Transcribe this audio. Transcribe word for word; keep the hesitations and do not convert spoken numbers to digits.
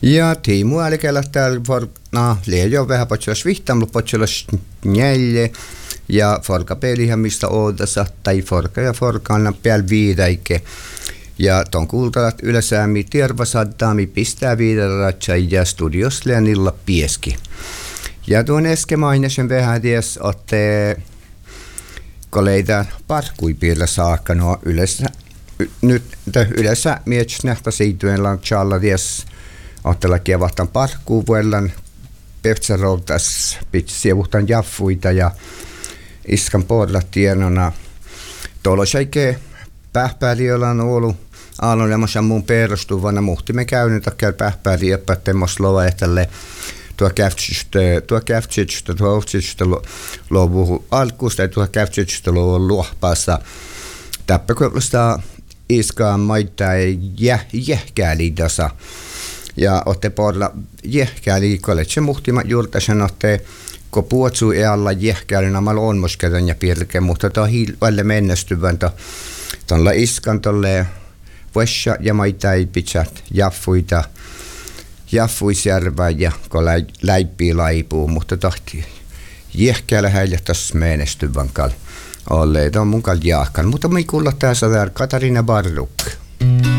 Ja tiimu älkäällä täällä no, liian vähän potselas vihtamlu potselas neljä ja forka pelihän mistä ootassa tai forka ja forka anna päällä viidaike. Ja ton kuultavat yläsäämi tervasaddaami pistää viidaratsai ja studios läänillä pieski. Ja tuon äsken mainisin vähän ties, että kolleita parkkuipiirillä saakka no yleensä nyt yleensä mietsi nähtä siituen lanchalla ties ottella kevahtan parkkuun vuellan peftsaroutas pitsievuttan jaffuita ja iskan porla tienona. Tuolla seike pähpääliöllä on ollut aalonlemassa mun perustuvana muhtimme käynyt käy pähpääliö pättemos lova ehtälle tuo käftsystä tuo käftsystä tuo käftsystä luovu alkusta tuo käftsystä luovu luohpaassa täppäköplästä iskaan maita ja jähkäliidassa. Ja otte porla jähkäli kolletse muhtima juurtasen otte ko puotsu e alla jähkälina mal on moskedan ja pirke mutta ta hiivalle mennestyvän ta tonla iskan tolle vessa ja maita ei pitsät jaffuita jaffuisjärvä ja ko läipi laipuu mutta tahti jähkälä häilähtäs menestyvän kal olle on mun kal jahkan mutta me kuulla tässä Katarina Barruk.